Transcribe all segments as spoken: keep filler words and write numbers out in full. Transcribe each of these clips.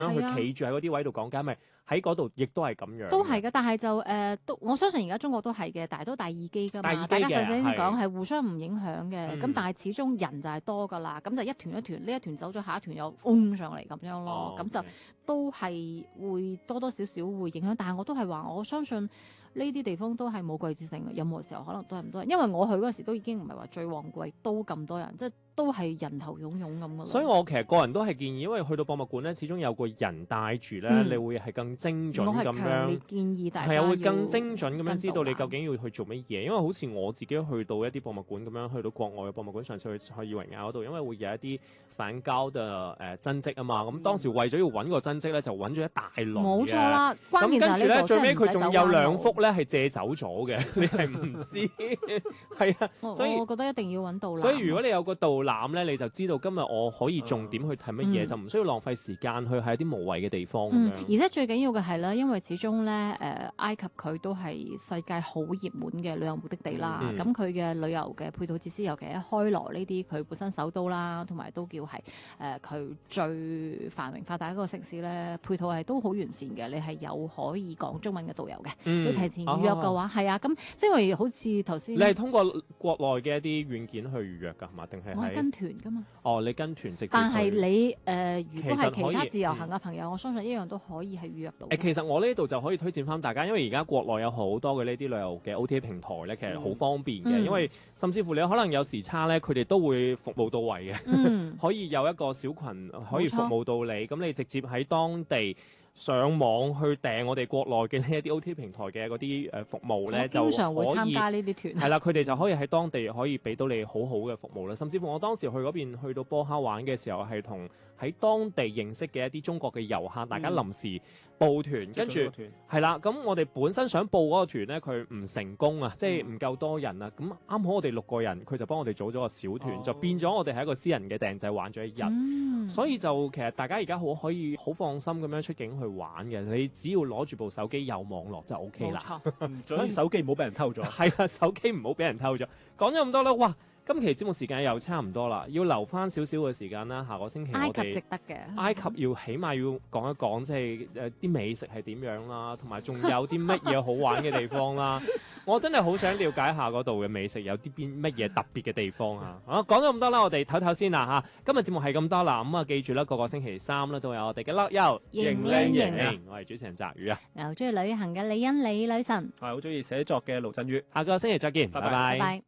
佢企住喺嗰啲位度講解，咪喺嗰度亦都係咁樣。 都係嘅，但係就誒、呃、都我相信而家中國都係嘅，但係都戴耳機㗎嘛。 戴耳機大家細細聲嘅講係互相唔影響嘅。咁、 嗯、 但係始終人就係多㗎啦，咁就一團一團，呢一團走咗，下一團又嗡上嚟咁樣咯。咁、哦、就都係會多多少少會影響，但係我都係話我相信。呢啲地方都係冇季節性嘅，任何時候可能都係唔多人，因為我去嗰時都已經唔係話最旺季都咁多人，即係都係人頭湧湧咁嘅咯。 所以我其實個人都係建議，因為去到博物館咧，始終有個人帶住咧，嗯、你會係更精準咁樣。我係強烈建議大家係啊，會更精準咁樣知道你究竟要去做乜嘢。因為好似我自己去到一啲博物館咁樣，去到國外嘅博物館，上次去去爾維亞嗰度，因為會有一啲反膠嘅誒真跡啊嘛。咁、嗯、當時為咗要揾個真跡咧，就揾咗一大輪嘅。 冇錯啦，關鍵就係呢個。咁跟住咧， 最尾佢仲有兩幅咧係借走咗嘅，你係唔知係啊。所以我覺得一定要揾導覽。 所以如果你有個導覽咧，你就知道今日我可以重點去睇乜嘢，嗯、就唔需要浪費時間去喺啲無謂嘅地方咁樣、嗯、 而且最緊要嘅係咧，因為始終咧誒、呃、埃及佢都係世界好熱門嘅旅遊目的地啦。咁佢嘅旅遊嘅配套設施，尤其喺開羅呢啲佢本身首都啦，同埋都叫係誒佢最繁榮發達一個城市咧，配套係都好完善嘅。你係有可以講中文嘅導遊嘅，嗯、你提前預約嘅話，係啊，咁即係因為好似頭先， 你係通過國內嘅一啲軟件去預約㗎，係嘛？定係我係跟團㗎嘛？ 哦，你跟團直接。 但係你誒、呃，如果係其他自由行嘅朋友，嗯、我相信一樣都可以係預約到。 誒，其實我呢度就可以推薦翻大家，因為而家國內有好多嘅呢啲旅遊嘅 O T A 平台咧，其實好方便嘅，嗯、因為甚至乎你可能有時差咧，佢哋都會服務到位嘅，嗯、可以有一個小群可以服務到你，咁錯你直接喺當地。上網去訂我哋國內嘅呢一啲 O T A 平台嘅嗰啲誒服務咧，就經常會參加呢啲團。 係啦，佢哋就可以喺當地可以俾到你好好嘅服務啦。甚至乎我當時去嗰邊去到波哈玩嘅時候，係同喺當地認識嘅一啲中國嘅遊客，大家臨時報團，嗯、跟住係啦。咁我哋本身想報嗰個團咧，佢唔成功啊，即係唔夠多人啊。咁啱好我哋六個人，佢就幫我哋組咗個小團，哦、就變咗我哋係一個私人嘅訂製玩咗一日。嗯、所以就其實大家而家好可以好放心咁樣出境去玩嘅，你只要攞住部手機有網絡就 O K 啦。 冇錯，所以手機唔好俾人偷咗。 係啊，手機唔好俾人偷咗。講咗咁多啦，哇！今期節目時間又差唔多啦，要留翻少少嘅時間啦。下個星期我哋埃及值得嘅， 埃及要起碼要講一講，即係誒啲美食係點樣啦，同埋仲有啲乜嘢好玩嘅地方啦。我真係好想了解下嗰度嘅美食有啲邊乜嘢特別嘅地方啊！好，講咗咁多啦，我哋唞唞先啦嚇。今日節目係咁多啦，咁啊記住啦，個個星期三啦都有我哋嘅樂悠型靚型， 我係主持人澤宇啊。 又中意旅行嘅李欣李女神， 係好中意寫作嘅盧振宇。 下個星期再見，拜拜。 拜拜。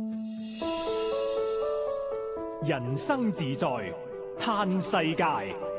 人生自在嘆世界。